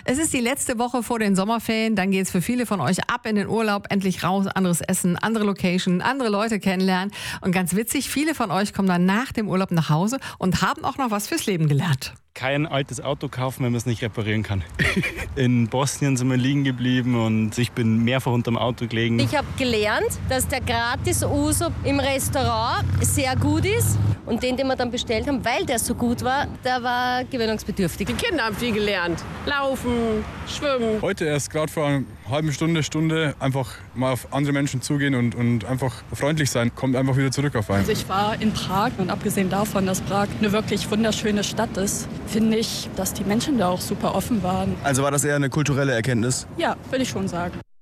Es ist die letzte Woche vor den Sommerferien, dann geht es für viele von euch ab in den Urlaub, endlich raus, anderes Essen, andere Location, andere Leute kennenlernen. Und ganz witzig, viele von euch kommen dann nach dem Urlaub nach Hause und haben auch noch was fürs Leben gelernt. Kein altes Auto kaufen, wenn man es nicht reparieren kann. In Bosnien sind wir liegen geblieben und ich bin mehrfach unterm Auto gelegen. Ich habe gelernt, dass der Gratis-Uso im Restaurant sehr gut ist. Und den wir dann bestellt haben, weil der so gut war, der war gewöhnungsbedürftig. Die Kinder haben viel gelernt. Laufen, schwimmen. Heute erst gerade vor einer halben Stunde einfach mal auf andere Menschen zugehen und einfach freundlich sein, kommt einfach wieder zurück auf einen. Also ich war in Prag und abgesehen davon, dass Prag eine wirklich wunderschöne Stadt ist, finde ich, dass die Menschen da auch super offen waren. Also war das eher eine kulturelle Erkenntnis? Ja, würde ich schon sagen.